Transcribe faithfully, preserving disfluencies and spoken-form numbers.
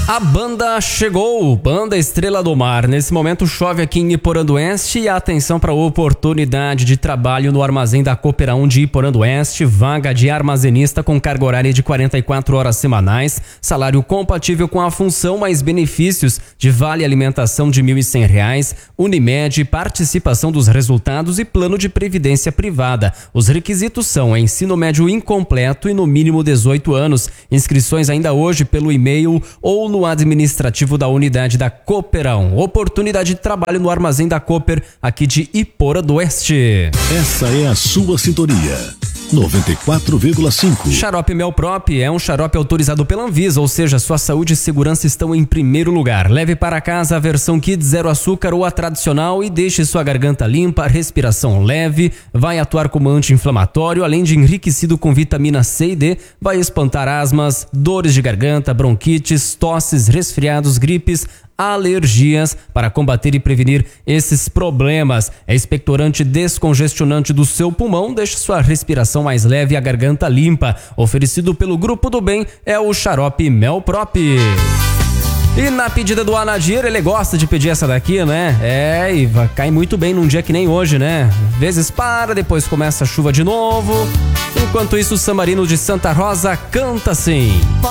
A banda chegou, Banda Estrela do Mar. Nesse momento chove aqui em Iporã-do-Oeste e atenção para a oportunidade de trabalho no armazém da Cooperão de Iporã-do-Oeste. Vaga de armazenista com carga horária de quarenta e quatro horas semanais, salário compatível com a função, mais benefícios de vale alimentação de mil e cem reais, Unimed, participação dos resultados e plano de previdência privada. Os requisitos são ensino médio incompleto e no mínimo dezoito anos. Inscrições ainda hoje pelo e-mail ou no administrativo da unidade da Cooperão. Oportunidade de trabalho no armazém da Cooper, aqui de Iporã-do-Oeste. Essa é a sua sintonia. noventa e quatro vírgula cinco. Xarope Melprop é um xarope autorizado pela Anvisa, ou seja, sua saúde e segurança estão em primeiro lugar. Leve para casa a versão Kids zero açúcar ou a tradicional e deixe sua garganta limpa, respiração leve, vai atuar como anti-inflamatório, além de enriquecido com vitamina C e D, vai espantar asmas, dores de garganta, bronquites, tosses, resfriados, gripes, alergias, para combater e prevenir esses problemas. É expectorante descongestionante do seu pulmão, deixa sua respiração mais leve e a garganta limpa. Oferecido pelo Grupo do Bem, é o xarope Melprop. E na pedida do Anadir, ele gosta de pedir essa daqui, né? É, e vai cair muito bem num dia que nem hoje, né? Às vezes para, depois começa a chuva de novo. Enquanto isso, o Samarino de Santa Rosa canta assim.